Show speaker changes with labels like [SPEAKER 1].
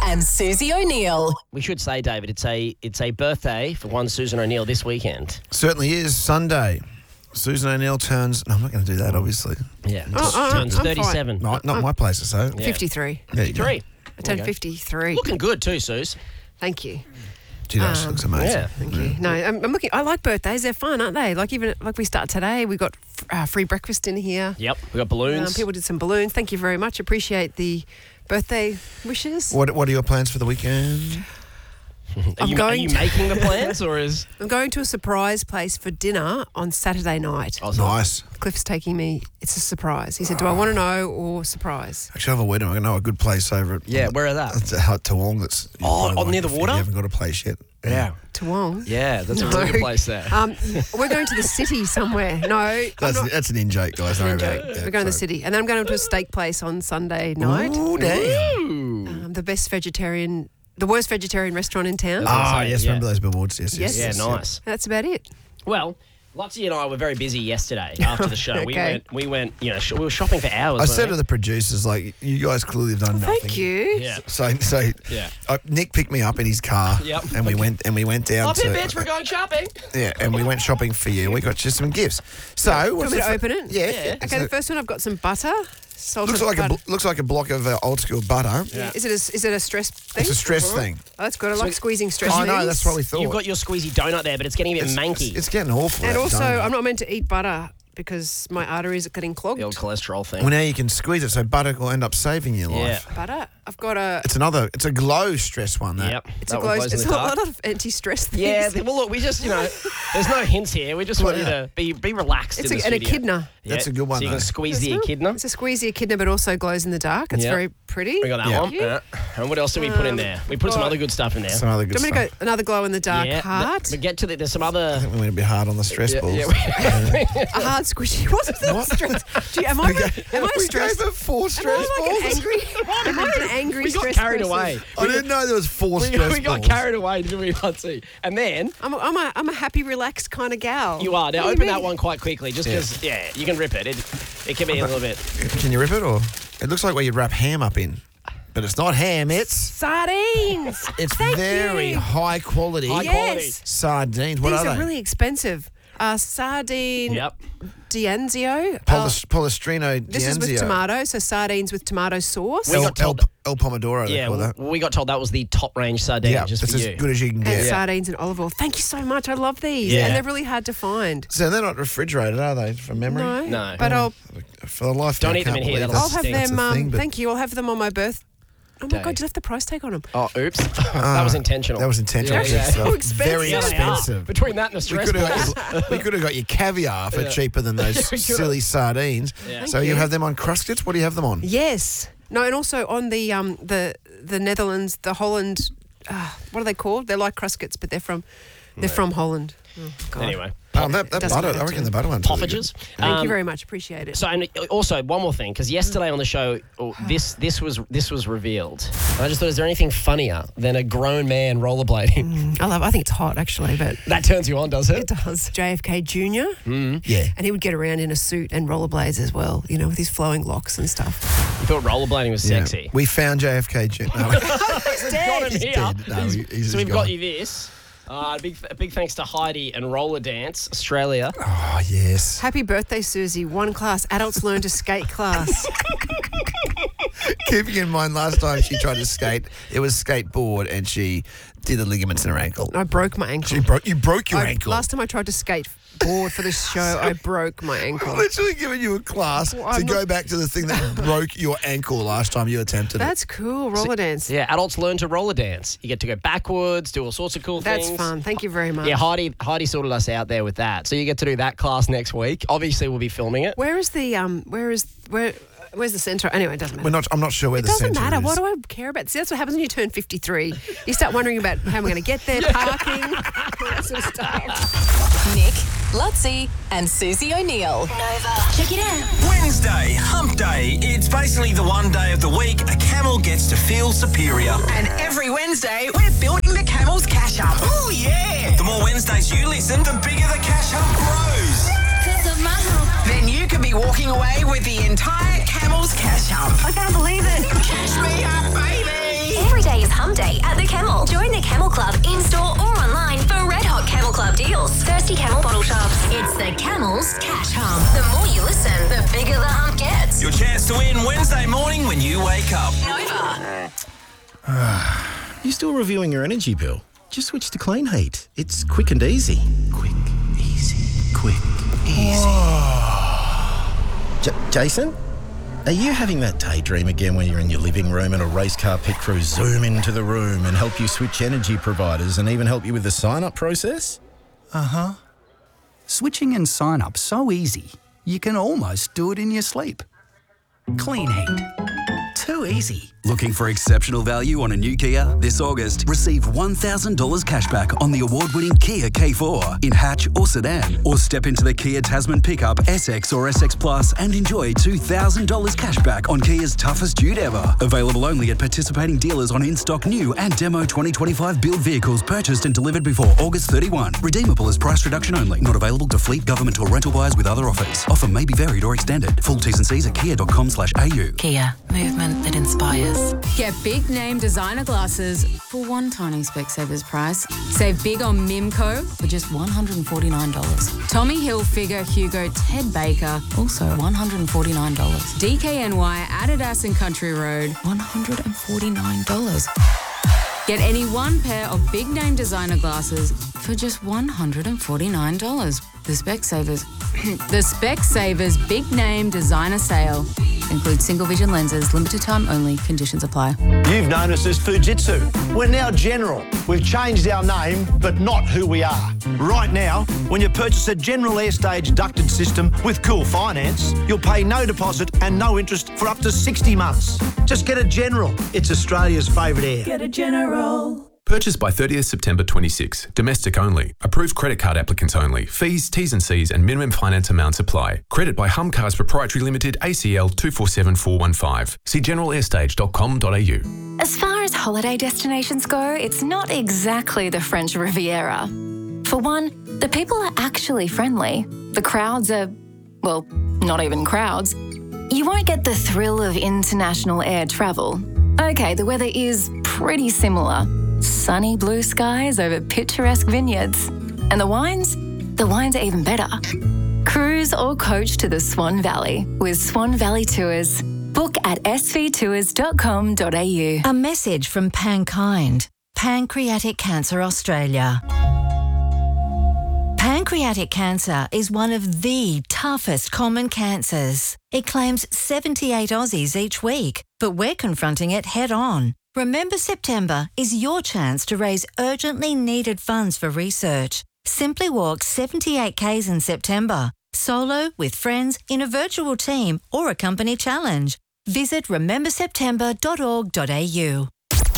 [SPEAKER 1] and Susie O'Neill.
[SPEAKER 2] We should say, David, it's a birthday for one Susan O'Neill this weekend.
[SPEAKER 3] Certainly is. Sunday. Susan O'Neill turns... No, I'm not going to do that, obviously.
[SPEAKER 2] Yeah, turns
[SPEAKER 4] I'm
[SPEAKER 2] 37.
[SPEAKER 3] Not my place to say.
[SPEAKER 2] Yeah.
[SPEAKER 4] 53.
[SPEAKER 3] There you go.
[SPEAKER 2] 53.
[SPEAKER 4] I turned 53.
[SPEAKER 2] Looking good too, Suze.
[SPEAKER 4] Thank you.
[SPEAKER 3] She does. Looks amazing.
[SPEAKER 2] Yeah.
[SPEAKER 4] Thank you. No, I'm looking. I like birthdays. They're fun, aren't they? Like we start today. We got free breakfast in here.
[SPEAKER 2] Yep, we got balloons.
[SPEAKER 4] People did some balloons. Thank you very much. Appreciate the birthday wishes.
[SPEAKER 3] What are your plans for the weekend?
[SPEAKER 2] Are you making the plans, or is...
[SPEAKER 4] I'm going to a surprise place for dinner on Saturday night.
[SPEAKER 2] Oh,
[SPEAKER 3] Nice.
[SPEAKER 4] Cliff's taking me. It's a surprise. He said, "Do I want to know or surprise?"
[SPEAKER 3] Actually, I have a wedding. I know a good place over at...
[SPEAKER 2] Yeah, where are that?
[SPEAKER 3] It's at Toowong. That's
[SPEAKER 2] near the water?
[SPEAKER 3] You haven't got a place yet.
[SPEAKER 2] Yeah.
[SPEAKER 4] Toowong.
[SPEAKER 2] Yeah, that's a really good place there.
[SPEAKER 4] We're going to the city somewhere. No,
[SPEAKER 3] That's an in-joke, guys. Don't worry about it. Yeah,
[SPEAKER 4] we're going to the city, and then I'm going to a steak place on Sunday night.
[SPEAKER 3] Ooh, damn.
[SPEAKER 4] The worst vegetarian restaurant in town.
[SPEAKER 3] Ah, yes.
[SPEAKER 2] Yeah.
[SPEAKER 3] Remember those billboards? Yes.
[SPEAKER 2] Yeah, nice.
[SPEAKER 4] That's about it.
[SPEAKER 2] Well, Lottie and I were very busy yesterday after the show.
[SPEAKER 4] Okay.
[SPEAKER 2] We went. We were shopping for hours.
[SPEAKER 3] I said to
[SPEAKER 2] weren't
[SPEAKER 3] the producers, like, you guys clearly have done nothing.
[SPEAKER 4] Thank you.
[SPEAKER 2] we? Yeah.
[SPEAKER 3] So
[SPEAKER 2] Yeah.
[SPEAKER 3] Nick picked me up in his car,
[SPEAKER 2] Yep.
[SPEAKER 3] and we went down
[SPEAKER 2] Up
[SPEAKER 3] to
[SPEAKER 2] here, bitch, we're going shopping.
[SPEAKER 3] yeah, and we went shopping for you. We got just some gifts. So,
[SPEAKER 4] Want me to open it?
[SPEAKER 3] Yeah.
[SPEAKER 4] Okay, the first one I've got some butter. Salted
[SPEAKER 3] Looks like a block of old school butter.
[SPEAKER 4] Yeah. Is it a stress thing?
[SPEAKER 3] It's a stress thing.
[SPEAKER 4] Oh, that's good. I like squeezing stress
[SPEAKER 3] I
[SPEAKER 4] things.
[SPEAKER 3] know, that's what we thought.
[SPEAKER 2] You've got your squeezy donut there, but it's getting a bit manky.
[SPEAKER 3] It's getting awful.
[SPEAKER 4] And
[SPEAKER 3] that
[SPEAKER 4] also,
[SPEAKER 3] donut.
[SPEAKER 4] I'm not meant to eat butter because my arteries are getting clogged.
[SPEAKER 2] The old cholesterol thing.
[SPEAKER 3] Well, now you can squeeze it, so butter will end up saving your life.
[SPEAKER 2] Yeah.
[SPEAKER 4] Butter. I've got a.
[SPEAKER 3] It's a glow stress one. That.
[SPEAKER 2] Yep.
[SPEAKER 4] It's
[SPEAKER 2] That
[SPEAKER 4] a
[SPEAKER 2] one
[SPEAKER 4] glow.
[SPEAKER 2] glows in
[SPEAKER 4] It's
[SPEAKER 2] the
[SPEAKER 4] a
[SPEAKER 2] dark.
[SPEAKER 4] lot of anti-stress things.
[SPEAKER 2] Yeah, well, look, we just, there's no hints here. We just want you to be relaxed
[SPEAKER 4] It's
[SPEAKER 2] in the
[SPEAKER 4] an
[SPEAKER 2] studio.
[SPEAKER 4] echidna.
[SPEAKER 3] That's a good one,
[SPEAKER 2] So you
[SPEAKER 3] though.
[SPEAKER 2] can squeeze the echidna.
[SPEAKER 4] It's a squeezy echidna, but also glows in the dark. It's
[SPEAKER 2] Yeah.
[SPEAKER 4] very pretty.
[SPEAKER 2] We got that
[SPEAKER 3] Yeah.
[SPEAKER 2] one. Yeah. And what else did we put in there? We put some other good stuff in there.
[SPEAKER 3] Some other good
[SPEAKER 4] Do you want me
[SPEAKER 3] stuff.
[SPEAKER 4] to go another glow in the dark heart?
[SPEAKER 2] But get to there's some other...
[SPEAKER 3] I think we went a bit hard on the stress balls.
[SPEAKER 4] A hard squishy. What's that stress? Am I
[SPEAKER 3] we
[SPEAKER 4] stressed?
[SPEAKER 3] gave her 4
[SPEAKER 4] Am
[SPEAKER 3] stress
[SPEAKER 4] I like an
[SPEAKER 3] balls.
[SPEAKER 4] angry? Am I an angry
[SPEAKER 2] We got
[SPEAKER 4] stress
[SPEAKER 2] carried
[SPEAKER 4] person?
[SPEAKER 2] away.
[SPEAKER 3] I didn't know there was 4 stress balls.
[SPEAKER 2] We got carried away, didn't we, Lottie? And then...
[SPEAKER 4] I'm a happy, relaxed kind of gal.
[SPEAKER 2] You are. Now,
[SPEAKER 4] What do
[SPEAKER 2] open
[SPEAKER 4] you
[SPEAKER 2] that
[SPEAKER 4] mean?
[SPEAKER 2] one quite quickly, just because, you can rip it. It can be a little bit...
[SPEAKER 3] Can you rip it, or it looks like where you'd wrap ham up in, but it's not ham. It's
[SPEAKER 4] Sardines.
[SPEAKER 3] very
[SPEAKER 4] you.
[SPEAKER 3] high quality.
[SPEAKER 4] Yes.
[SPEAKER 3] Sardines. What
[SPEAKER 4] These
[SPEAKER 3] are
[SPEAKER 4] are
[SPEAKER 3] they?
[SPEAKER 4] really expensive. Sardine
[SPEAKER 2] Yep.
[SPEAKER 4] D'Anzio.
[SPEAKER 3] Polestrino
[SPEAKER 4] This is with
[SPEAKER 3] D'Anzio.
[SPEAKER 4] tomato, so sardines with tomato sauce.
[SPEAKER 2] We got told-
[SPEAKER 3] El Pomodoro, they
[SPEAKER 2] Yeah,
[SPEAKER 3] call that.
[SPEAKER 2] we got told that was the top range sardine
[SPEAKER 3] Yeah,
[SPEAKER 2] just
[SPEAKER 3] it's
[SPEAKER 2] for
[SPEAKER 3] as
[SPEAKER 2] you.
[SPEAKER 3] good as you can
[SPEAKER 4] And
[SPEAKER 3] get.
[SPEAKER 4] sardines and olive oil. Thank you so much. I love these.
[SPEAKER 2] Yeah.
[SPEAKER 4] And they're really hard to find.
[SPEAKER 3] So they're not refrigerated, are they, from memory?
[SPEAKER 2] No.
[SPEAKER 4] But I'll
[SPEAKER 3] For the life
[SPEAKER 2] Don't
[SPEAKER 3] of me,
[SPEAKER 2] eat them
[SPEAKER 3] I
[SPEAKER 2] in
[SPEAKER 3] can't
[SPEAKER 2] here,
[SPEAKER 3] believe
[SPEAKER 2] that'll
[SPEAKER 3] that's-
[SPEAKER 4] have
[SPEAKER 2] stink.
[SPEAKER 4] them.
[SPEAKER 3] that's a thing, but-
[SPEAKER 4] Thank you. I'll have them on my birth. Oh my
[SPEAKER 2] Day.
[SPEAKER 4] God, you left the price tag on them.
[SPEAKER 2] Oh, oops. that was intentional.
[SPEAKER 3] That was intentional.
[SPEAKER 2] Yeah, yeah.
[SPEAKER 3] Good stuff.
[SPEAKER 4] So expensive.
[SPEAKER 3] Very
[SPEAKER 4] Yeah,
[SPEAKER 2] they are.
[SPEAKER 3] expensive.
[SPEAKER 2] Between that and the
[SPEAKER 3] We
[SPEAKER 2] stress
[SPEAKER 3] could,
[SPEAKER 2] balls.
[SPEAKER 3] have, we could have got you caviar for cheaper than those silly sardines.
[SPEAKER 2] Yeah.
[SPEAKER 3] So you have them on cruskets? What do you have them on?
[SPEAKER 4] Yes. No, and also on the Netherlands, the Holland. What are they called? They're like Cruskets, but they're from Holland. Oh, God.
[SPEAKER 2] Anyway.
[SPEAKER 3] That
[SPEAKER 4] doesn't
[SPEAKER 3] butter,
[SPEAKER 4] have
[SPEAKER 3] I reckon
[SPEAKER 4] to.
[SPEAKER 3] the butter one's really good.
[SPEAKER 2] Poffages.
[SPEAKER 4] Thank you very much. Appreciate it.
[SPEAKER 2] So, and also one more thing, because yesterday on the show, this was revealed. And I just thought, is there anything funnier than a grown man rollerblading?
[SPEAKER 4] I think it's hot actually, but
[SPEAKER 2] That turns you on, does
[SPEAKER 4] it
[SPEAKER 2] it?
[SPEAKER 4] does. JFK Jr.
[SPEAKER 3] Yeah.
[SPEAKER 4] And he would get around in a suit and rollerblades as well, with his flowing locks and stuff.
[SPEAKER 2] You thought rollerblading was
[SPEAKER 3] Yeah.
[SPEAKER 2] sexy.
[SPEAKER 3] We found JFK Jr. No,
[SPEAKER 2] Got him here.
[SPEAKER 3] dead. No, he's
[SPEAKER 2] So we've
[SPEAKER 3] gone.
[SPEAKER 2] got you this. A big thanks to Heidi and Roller Dance Australia.
[SPEAKER 3] Oh, yes.
[SPEAKER 4] Happy birthday, Susie. One class. Adults learn to skate class.
[SPEAKER 3] Keeping in mind, last time she tried to skate, it was skateboard, and she did the ligaments in her ankle.
[SPEAKER 4] I broke my ankle.
[SPEAKER 3] You broke your ankle.
[SPEAKER 4] Last time I tried to skate board for this show, I broke my ankle.
[SPEAKER 3] Literally giving you a class
[SPEAKER 4] I'm
[SPEAKER 3] to go
[SPEAKER 4] not-
[SPEAKER 3] back to the thing that broke your ankle last time you attempted it.
[SPEAKER 4] That's cool. Roller dance.
[SPEAKER 2] Yeah, adults learn to roller dance. You get to go backwards, do all sorts of cool
[SPEAKER 4] That's
[SPEAKER 2] things.
[SPEAKER 4] fun. Thank you very much.
[SPEAKER 2] Yeah, Heidi sorted us out there with that. So you get to do that class next week. Obviously, we'll be filming it.
[SPEAKER 4] Where's the centre? Anyway, it doesn't matter.
[SPEAKER 3] I'm not sure where
[SPEAKER 4] It
[SPEAKER 3] the
[SPEAKER 4] doesn't
[SPEAKER 3] centre
[SPEAKER 4] matter.
[SPEAKER 3] is.
[SPEAKER 4] What do I care about? See, that's what happens when you turn 53. You start wondering about how am I going to get there, parking, all that sort of stuff.
[SPEAKER 1] Nick, Lutzi, and Susie O'Neill. Nova. Check it out.
[SPEAKER 5] Wednesday, hump day. It's basically the one day of the week a camel gets to feel superior.
[SPEAKER 6] And every Wednesday, we're building the Camel's Cash Up.
[SPEAKER 5] Oh, yeah! The more Wednesdays you listen, the bigger the cash hump grows.
[SPEAKER 6] Then you could be walking away with the entire Camel's Cash Up.
[SPEAKER 7] I can't believe it.
[SPEAKER 6] Cash me up, baby!
[SPEAKER 7] Every day is hump Camel. Join the Camel Club in-store or online for red hot Camel Club deals. Thirsty Camel bottle shops. It's the Camel's Cash Hump. The more you listen, the bigger the hump gets.
[SPEAKER 5] Your chance to win Wednesday morning when you wake up.
[SPEAKER 7] Nova.
[SPEAKER 8] You still reviewing your energy bill? Just switch to Clean Heat. It's quick and easy. Quick, easy, quick, easy. Jason? Are you having that daydream again when you're in your living room and a race car pit crew zoom into the room and help you switch energy providers and even help you with the sign-up process?
[SPEAKER 9] Uh-huh. Switching and sign-up so easy, you can almost do it in your sleep. Clean Heat. Too easy.
[SPEAKER 10] Looking for exceptional value on a new Kia? This August, receive $1,000 cashback on the award-winning Kia K4 in hatch or sedan. Or step into the Kia Tasman pickup SX or SX Plus and enjoy $2,000 cashback on Kia's toughest dude ever. Available only at participating dealers on in-stock new and demo 2025 build vehicles purchased and delivered before August 31. Redeemable as price reduction only. Not available to fleet, government or rental buyers with other offers. Offer may be varied or extended. Full T's and C's at kia.com/au.
[SPEAKER 11] Kia. Movement that inspires.
[SPEAKER 12] Get big name designer glasses for one tiny Specsavers price. Save big on Mimco for just $149. Tommy Hilfiger, Hugo, Ted Baker, also $149. DKNY, Adidas and Country Road, $149. Get any one pair of big name designer glasses for just $149. The Specsavers Big Name Designer Sale. Includes single vision lenses, limited time only, conditions apply.
[SPEAKER 13] You've known us as Fujitsu. We're now General. We've changed our name, but not who we are. Right now, when you purchase a General Airstage ducted system with Cool Finance, you'll pay no deposit and no interest for up to 60 months. Just get a General. It's Australia's favourite air.
[SPEAKER 14] Get a General. Purchase by 30th September 26. Domestic only. Approved credit card applicants only. Fees, T's and C's and minimum finance amounts apply. Credit by Humcars Proprietary Limited, ACL 247415. See generalairstage.com.au.
[SPEAKER 7] As far as holiday destinations go, it's not exactly the French Riviera. For one, the people are actually friendly. The crowds are, well, not even crowds. You won't get the thrill of international air travel. Okay, the weather is pretty similar. Sunny blue skies over picturesque vineyards. And the wines? The wines are even better. Cruise or coach to the Swan Valley with Swan Valley Tours. Book at svtours.com.au.
[SPEAKER 15] A message from Pankind, Pancreatic Cancer Australia. Pancreatic cancer is one of the toughest common cancers. It claims 78 Aussies each week, but we're confronting it head on. Remember September is your chance to raise urgently needed funds for research. Simply walk 78 Ks in September, solo, with friends, in a virtual team or a company challenge. Visit rememberseptember.org.au.